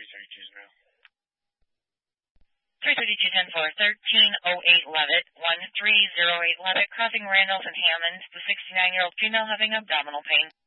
332-10-4, 1308 Levitt, 1308 Levitt, crossing Randolph and Hammonds, the 69-year-old female having abdominal pain.